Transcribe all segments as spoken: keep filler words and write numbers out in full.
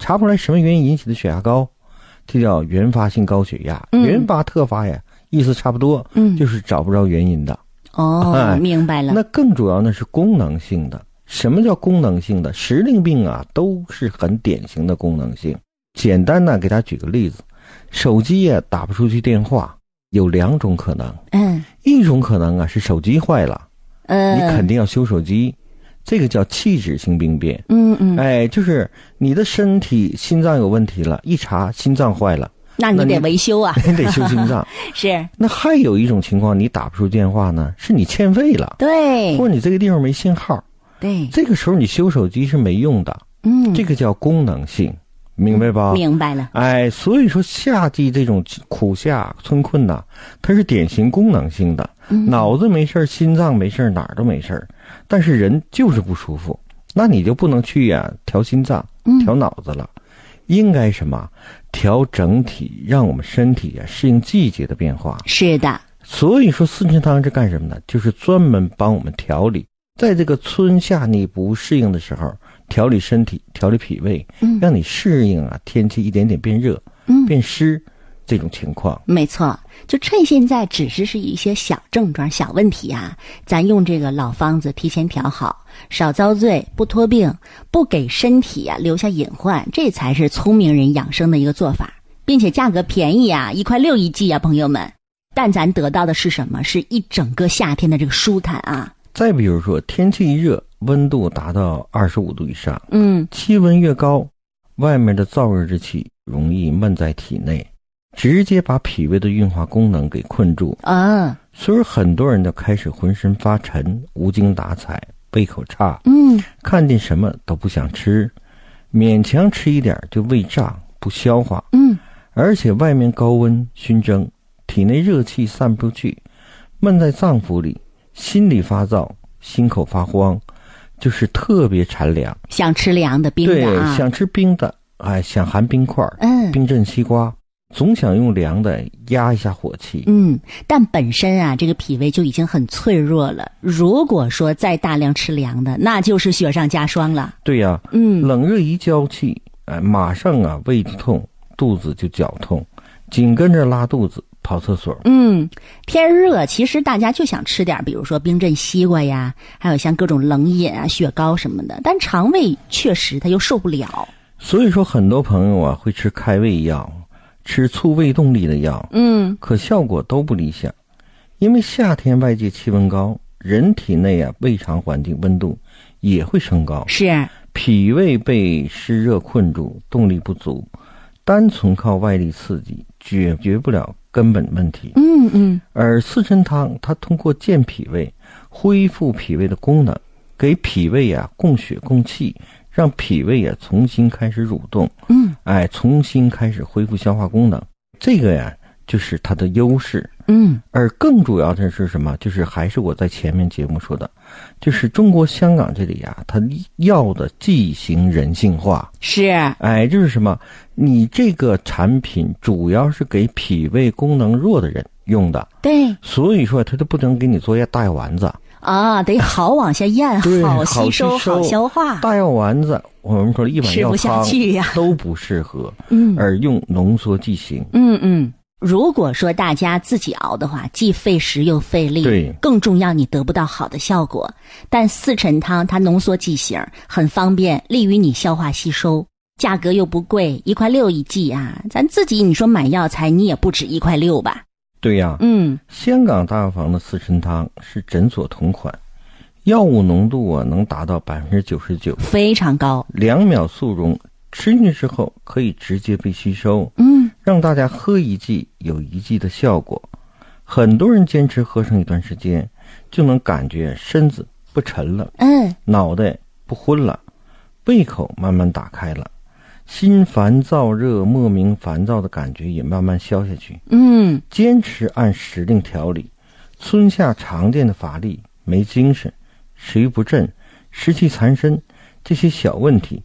查不出来什么原因引起的血压高，这叫原发性高血压。嗯、原发特发呀，意思差不多，嗯，就是找不着原因的。 哦，哎、明白了。 那更主要的是功能性的。什么叫功能性的？时令病啊，都是很典型的功能性。简单的给大家举个例子，手机啊打不出去电话，有两种可能。嗯，一种可能啊是手机坏了，呃，你肯定要修手机，这个叫器质性病变。嗯嗯，哎，就是你的身体心脏有问题了，一查心脏坏了。 那你得维修啊， 你得修心脏。 是。 那还有一种情况，你打不出电话呢，是你欠费了， 对， 或者你这个地方没信号， 对， 这个时候你修手机是没用的。嗯，这个叫功能性，明白吧？ 明白了。 哎，所以说夏季这种苦夏春困呐，它是典型功能性的，嗯、脑子没事，心脏没事，哪儿都没事，但是人就是不舒服，那你就不能去呀、啊、调心脏、调脑子了。嗯，应该什么？调整体，让我们身体啊适应季节的变化。 是的。 所以说四神汤是干什么呢？就是专门帮我们调理，在这个春夏你不适应的时候，调理身体，调理脾胃，嗯，让你适应啊天气一点点变热，嗯，变湿这种情况。 没错，就趁现在只是是一些小症状、小问题啊，咱用这个老方子提前调好，少遭罪，不拖病，不给身体啊留下隐患，这才是聪明人养生的一个做法，并且价格便宜啊，一块六一剂啊，朋友们。但咱得到的是什么？是一整个夏天的这个舒坦啊。 再比如说，天气一热，温度达到二十五度以上，嗯，气温越高，外面的燥热之气容易闷在体内，直接把脾胃的运化功能给困住啊，所以很多人就开始浑身发沉，无精打采，胃口差，嗯，看见什么都不想吃，勉强吃一点就胃胀不消化，嗯，而且外面高温熏蒸，体内热气散不出去，闷在脏腑里，心里发燥，心口发慌，就是特别馋凉， 想吃凉的冰的、啊、 对，想吃冰的，哎，想含冰块，嗯，冰镇西瓜，总想用凉的压一下火气。 嗯，但本身啊这个脾胃就已经很脆弱了，如果说再大量吃凉的，那就是雪上加霜了。 对呀、啊，嗯，冷热一交气，哎，马上啊胃痛，肚子就绞痛，紧跟着拉肚子，跑厕所。 嗯，天热其实大家就想吃点比如说冰镇西瓜呀，还有像各种冷饮啊、雪糕什么的，但肠胃确实它又受不了。 所以说很多朋友啊会吃开胃药，吃促胃动力的药，嗯，可效果都不理想。因为夏天外界气温高，人体内啊胃肠环境温度也会升高， 是脾胃被湿热困住，动力不足，单纯靠外力刺激解决不了根本问题。嗯嗯。而四神汤它通过健脾胃，恢复脾胃的功能，给脾胃啊供血供气，让脾胃啊重新开始蠕动。嗯，哎，重新开始恢复消化功能。这个呀就是它的优势。嗯，而更主要的是什么？就是还是我在前面节目说的，就是中国香港这里啊，它要的剂型人性化。 是， 哎，就是什么？你这个产品主要是给脾胃功能弱的人用的。 对， 所以说它就不能给你做大药丸子啊，得好往下咽，好吸收，好消化。 大药丸子，我们说一碗药汤吃不下去呀，都不适合。嗯，而用浓缩剂型。 嗯嗯。如果说大家自己熬的话，既费时又费力， 对， 更重要你得不到好的效果。但四神汤它浓缩剂型，很方便，利于你消化吸收，价格又不贵，一块六一剂啊！咱自己你说买药材，你也不止一块六吧？ 对呀、啊，嗯，香港大药房的四神汤是诊所同款，药物浓度啊能达到百分之九十九， 非常高， 两秒速溶。吃进去之后可以直接被吸收，嗯，让大家喝一剂有一剂的效果。很多人坚持喝上一段时间，就能感觉身子不沉了，嗯，脑袋不昏了，胃口慢慢打开了，心烦燥热、莫名烦躁的感觉也慢慢消下去。嗯，坚持按时令调理，春夏常见的乏力、没精神、食欲不振、湿气缠身这些小问题，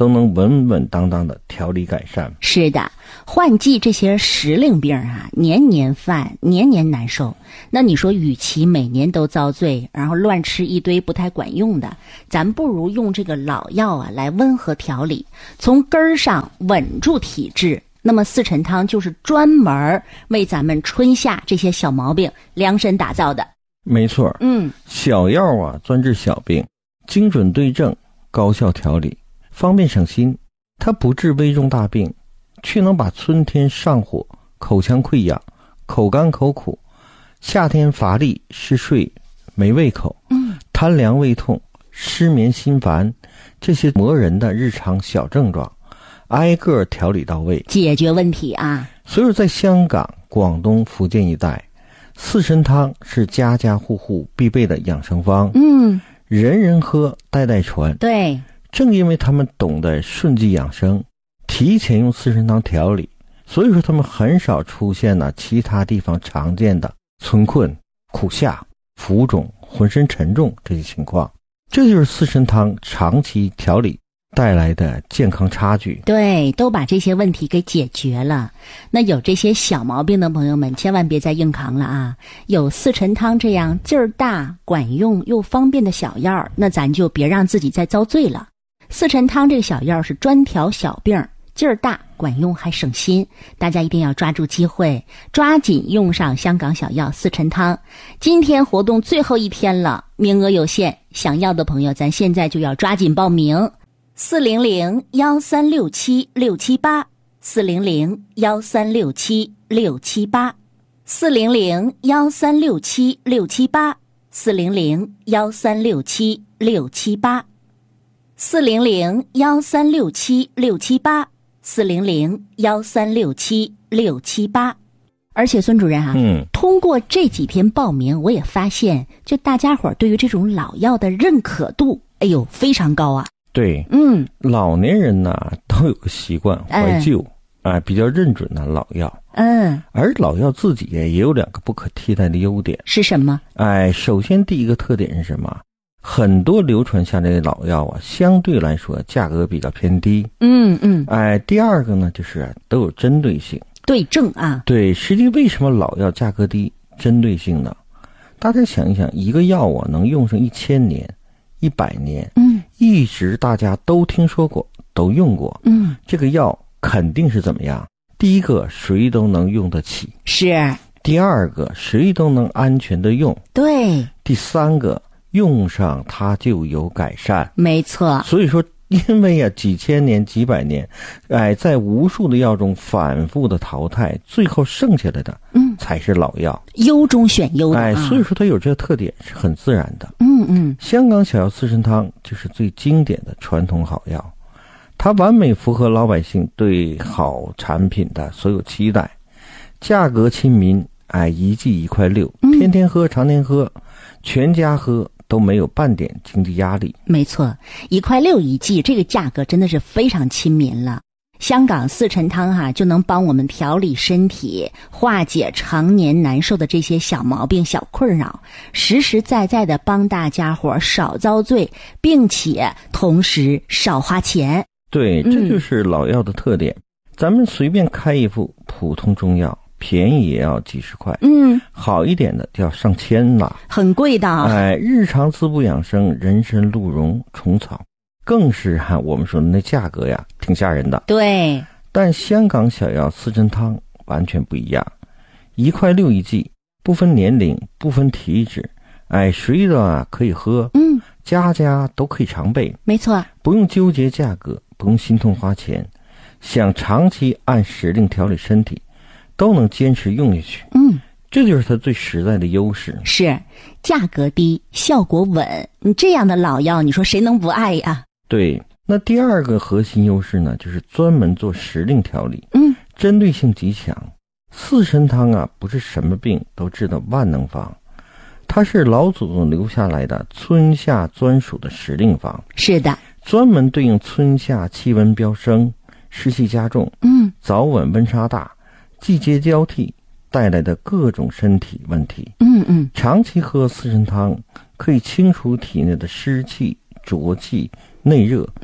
都能稳稳当当的调理改善。 是的，换季这些时令病啊，年年犯，年年难受。那你说，与其每年都遭罪，然后乱吃一堆不太管用的，咱不如用这个老药啊来温和调理，从根儿上稳住体质。那么四陈汤就是专门为咱们春夏这些小毛病量身打造的。 没错， 嗯， 小药啊专治小病，精准对症，高效调理，方便省心。它不治危重大病，却能把春天上火、口腔溃疡、口干口苦、夏天乏力、嗜睡、没胃口、嗯，贪凉胃痛、失眠心烦这些磨人的日常小症状，挨个调理到位， 解决问题啊。 所以在香港、广东、福建一带，四神汤是家家户户必备的养生方，嗯，人人喝，代代传。 对， 正因为他们懂得顺纪养生，提前用四神汤调理，所以说他们很少出现了其他地方常见的村困、苦夏、浮肿、浑身沉重这些情况。这就是四神汤长期调理带来的健康差距。 对，都把这些问题给解决了。那有这些小毛病的朋友们，千万别再硬扛了啊！有四陈汤这样劲儿大、管用又方便的小药，那咱就别让自己再遭罪了。四陈汤这个小药是专调小病，劲儿大、管用还省心，大家一定要抓住机会，抓紧用上香港小药四陈汤。今天活动最后一天了，名额有限，想要的朋友咱现在就要抓紧报名。四零零幺三六七六七八，四零零幺三六七六七八，四零零幺三六七六七八，四零零幺三六七六七八，四零零幺三六七六七八，四零零幺三六七六七八。而且孙主任啊，嗯，通过这几天报名，我也发现，就大家伙对于这种老药的认可度，哎呦，非常高啊。 对，嗯，老年人呢都有个习惯怀旧，啊、嗯呃，比较认准的老药，嗯，而老药自己也有两个不可替代的优点， 是什么？ 哎，首先第一个特点是什么？很多流传下来的老药啊，相对来说价格比较偏低，嗯嗯，哎，第二个呢，就是都有针对性， 对症啊， 对，实际为什么老药价格低？针对性呢？大家想一想，一个药啊能用上一千年。一百年，嗯，一直大家都听说过，都用过，嗯，这个药肯定是怎么样？第一个，谁都能用得起， 是； 第二个，谁都能安全的用， 对； 第三个，用上它就有改善， 没错。 所以说，因为啊几千年、几百年，哎，在无数的药中反复的淘汰，最后剩下来的，嗯，才是老药， 优中选优的、啊。 哎，所以说它有这个特点是很自然的。 嗯嗯， 香港小药四神汤就是最经典的传统好药，它完美符合老百姓对好产品的所有期待，价格亲民，哎，一剂一块六，天天喝，常年喝，全家喝。都没有半点经济压力。 没错，一块六一剂，这个价格真的是非常亲民了。香港四陈汤哈、啊，就能帮我们调理身体，化解常年难受的这些小毛病、小困扰，实实在在的帮大家伙少遭罪，并且同时少花钱。 对，这就是老药的特点。嗯、咱们随便开一副普通中药，便宜也要几十块，嗯，好一点的就要上千了， 很贵的。 哎，日常滋补养生，人参、鹿茸、虫草，更是哈、啊、我们说的那价格呀，挺吓人的。 对， 但香港小药四陈汤完全不一样，一块六一剂，不分年龄，不分体质，哎，谁的啊可以喝，嗯，家家都可以常备， 没错， 不用纠结价格，不用心痛花钱，想长期按时令调理身体。都能坚持用下去，嗯，这就是它最实在的优势。 是，价格低，效果稳。你这样的老药，你说谁能不爱呀？ 对，那第二个核心优势呢，就是专门做时令调理，嗯，针对性极强。四神汤啊，不是什么病都治的万能方，它是老祖宗留下来的春夏专属的时令方。 是的， 专门对应春夏气温飙升、湿气加重，嗯，早晚温差大。季节交替带来的各种身体问题，嗯嗯，长期喝四神汤可以清除体内的湿气、浊气、内热，嗯，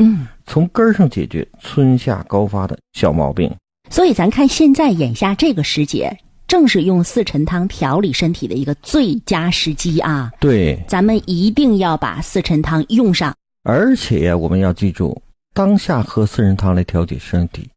从根儿上解决春夏高发的小毛病。 所以咱看现在眼下这个时节，正是用四陈汤调理身体的一个最佳时机啊！ 对， 咱们一定要把四陈汤用上。 而且呀，我们要记住，当下喝四陈汤来调节身体，